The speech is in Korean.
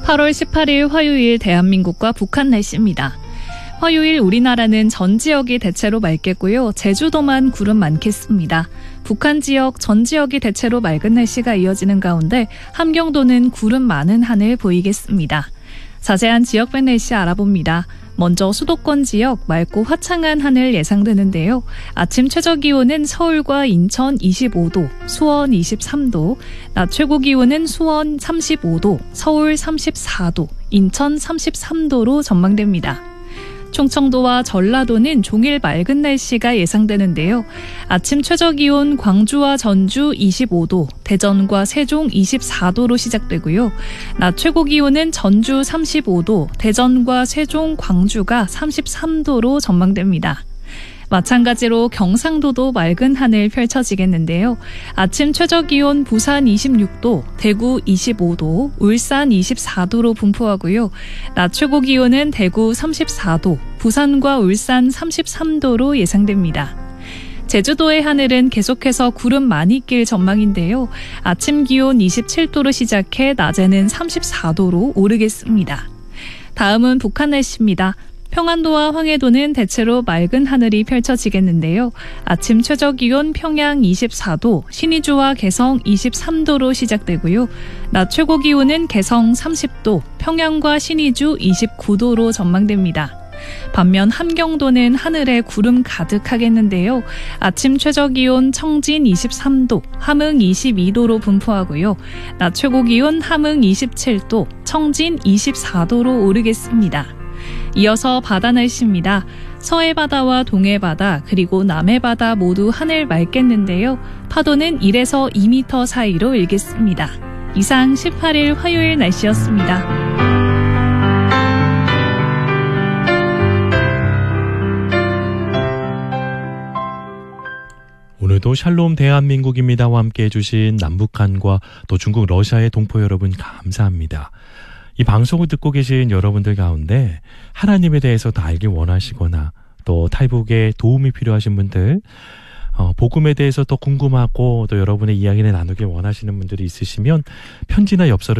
8월 18일 화요일 대한민국과 북한 날씨입니다. 화요일 우리나라는 전 지역이 대체로 맑겠고요. 제주도만 구름 많겠습니다. 북한 지역 전 지역이 대체로 맑은 날씨가 이어지는 가운데 함경도는 구름 많은 하늘 보이겠습니다. 자세한 지역별 날씨 알아봅니다. 먼저 수도권 지역 맑고 화창한 하늘 예상되는데요. 아침 최저기온은 서울과 인천 25도, 수원 23도, 낮 최고기온은 수원 35도, 서울 34도, 인천 33도로 전망됩니다. 충청도와 전라도는 종일 맑은 날씨가 예상되는데요. 아침 최저기온 광주와 전주 25도, 대전과 세종 24도로 시작되고요. 낮 최고기온은 전주 35도, 대전과 세종, 광주가 33도로 전망됩니다. 마찬가지로 경상도도 맑은 하늘 펼쳐지겠는데요. 아침 최저기온 부산 26도, 대구 25도, 울산 24도로 분포하고요. 낮 최고기온은 대구 34도, 부산과 울산 33도로 예상됩니다. 제주도의 하늘은 계속해서 구름 많이 낄 전망인데요. 아침 기온 27도로 시작해 낮에는 34도로 오르겠습니다. 다음은 북한 날씨입니다. 평안도와 황해도는 대체로 맑은 하늘이 펼쳐지겠는데요. 아침 최저기온 평양 24도, 신의주와 개성 23도로 시작되고요. 낮 최고기온은 개성 30도, 평양과 신의주 29도로 전망됩니다. 반면 함경도는 하늘에 구름 가득하겠는데요. 아침 최저기온 청진 23도, 함흥 22도로 분포하고요. 낮 최고기온 함흥 27도, 청진 24도로 오르겠습니다. 이어서 바다 날씨입니다. 서해바다와 동해바다 그리고 남해바다 모두 하늘 맑겠는데요. 파도는 1에서 2m 사이로 일겠습니다. 이상 18일 화요일 날씨였습니다. 오늘도 샬롬 대한민국입니다와 함께 해주신 남북한과 또 중국 러시아의 동포 여러분 감사합니다. 이 방송을 듣고 계신 여러분들 가운데 하나님에 대해서 더 알길 원하시거나 또 탈북에 도움이 필요하신 분들, 복음에 대해서 더 궁금하고 또 여러분의 이야기를 나누길 원하시는 분들이 있으시면 편지나 엽서를